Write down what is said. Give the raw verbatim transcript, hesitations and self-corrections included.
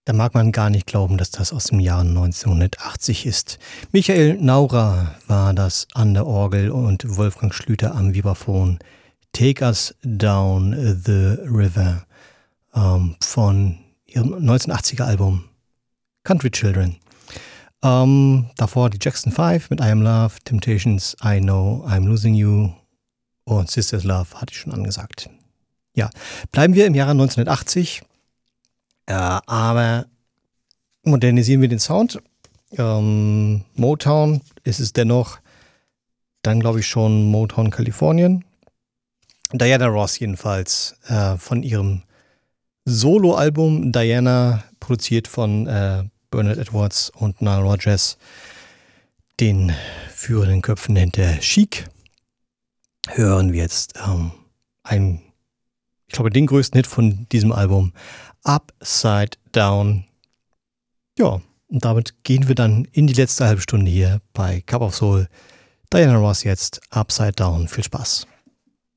Da mag man gar nicht glauben, dass das aus dem Jahr neunzehnhundertachtzig ist. Michael Naurer war das an der Orgel und Wolfgang Schlüter am Vibraphon. Take Us Down the River ähm, von ihrem neunzehnhundertachtziger Album Country Children. Ähm, davor die Jackson Five mit I Am Love, Temptations, I Know, I'm Losing You und Sisters Love hatte ich schon angesagt. Ja, bleiben wir im Jahre neunzehnhundertachtzig. Äh, aber modernisieren wir den Sound. Ähm, Motown ist es dennoch, dann glaube ich schon Motown Kalifornien. Diana Ross jedenfalls äh, von ihrem Soloalbum Diana, produziert von äh, Bernard Edwards und Nile Rodgers, den führenden Köpfen hinter Chic, hören wir jetzt ähm, einen, ich glaube, den größten Hit von diesem Album, Upside Down. Ja, und damit gehen wir dann in die letzte halbe Stunde hier bei Cup of Soul. Diana Ross jetzt, Upside Down. Viel Spaß.